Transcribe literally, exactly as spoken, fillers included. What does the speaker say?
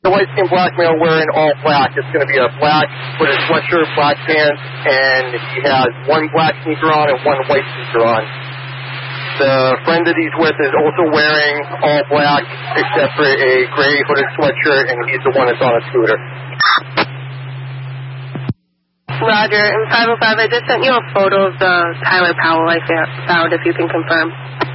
The light-skinned black male wearing all black. It's going to be a black with a sweatshirt, black pants, and he has one black sneaker on and one white sneaker on. The friend that he's with is also wearing all black except for a gray hooded sweatshirt, and he's the one that's on a scooter. Roger. And five oh five, I just sent you a photo of the Tyler Powell I found, if you can confirm.